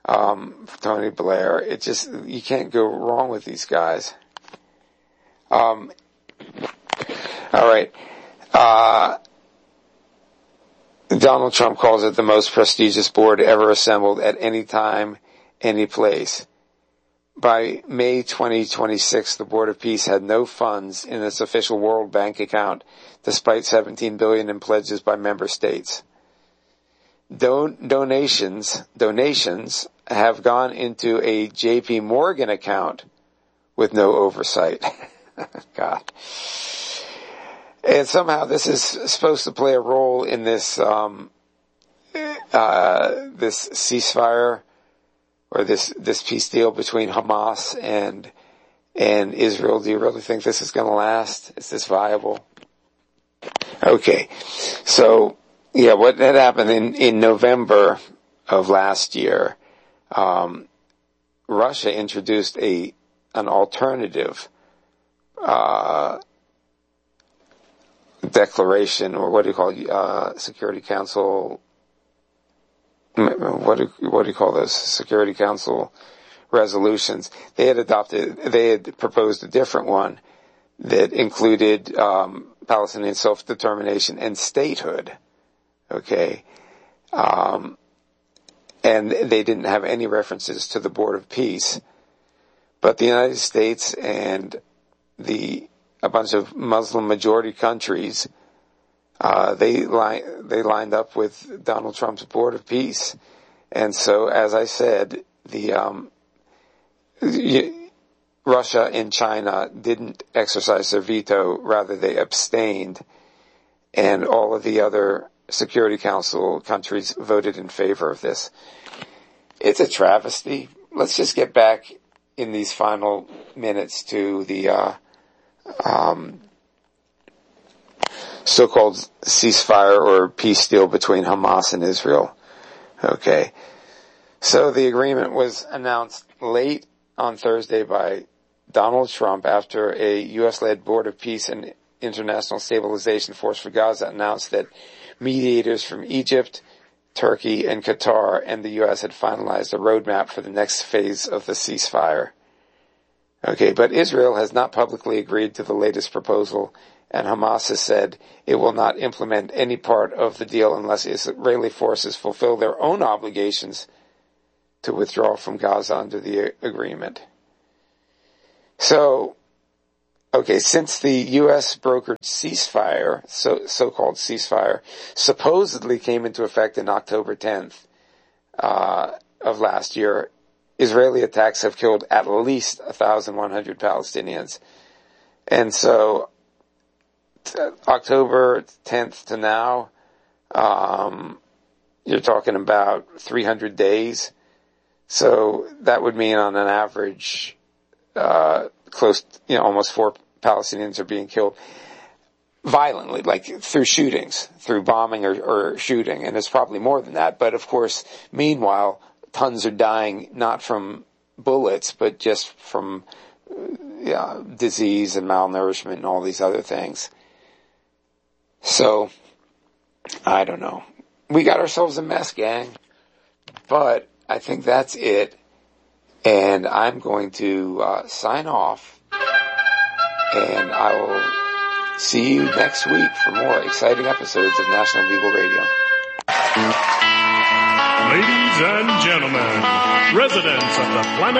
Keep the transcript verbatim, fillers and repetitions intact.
um, Tony Blair. It just, you can't go wrong with these guys. Um, all right. Uh, Donald Trump calls it the most prestigious board ever assembled at any time, any place. By May twenty twenty-six, the Board of Peace had no funds in its official World Bank account, despite seventeen billion dollars in pledges by member states. Don- donations, donations have gone into a J P Morgan account with no oversight. God. And somehow this is supposed to play a role in this, um, uh, this ceasefire, or this, this peace deal between Hamas and, and Israel. Do you really think this is going to last? Is this viable? Okay. So, yeah, what had happened in, in November of last year, um, Russia introduced a, an alternative, uh, declaration, or what do you call it, uh, Security Council, what do, what do you call those? Security Council resolutions. They had adopted, they had proposed a different one that included, um, Palestinian self-determination and statehood. Okay. Um, and they didn't have any references to the Board of Peace. But the United States and the, a bunch of Muslim majority countries, Uh, they li- they lined up with Donald Trump's Board of Peace. And so, as I said, the, um, y- Russia and China didn't exercise their veto, rather they abstained. And all of the other Security Council countries voted in favor of this. It's a travesty. Let's just get back in these final minutes to the, uh, um, so-called ceasefire or peace deal between Hamas and Israel. Okay. So the agreement was announced late on Thursday by Donald Trump after a U S-led Board of Peace and International Stabilization Force for Gaza announced that mediators from Egypt, Turkey, and Qatar and the U S had finalized a roadmap for the next phase of the ceasefire. Okay, but Israel has not publicly agreed to the latest proposal, and Hamas has said it will not implement any part of the deal unless Israeli forces fulfill their own obligations to withdraw from Gaza under the agreement. So, okay, since the U S brokered ceasefire, so, so-called ceasefire, supposedly came into effect on October tenth uh, of last year, Israeli attacks have killed at least one thousand one hundred Palestinians. And so, October tenth to now, um, you're talking about three hundred days. So that would mean on an average, uh, close, you know, almost four Palestinians are being killed violently, like through shootings, through bombing or, or shooting. And it's probably more than that. But of course, meanwhile, tons are dying not from bullets, but just from, yeah, disease and malnourishment and all these other things. So, I don't know. We got ourselves a mess, gang. But I think that's it. And I'm going to uh, sign off. And I will see you next week for more exciting episodes of National Bugle Radio. Ladies and gentlemen, residents of the planet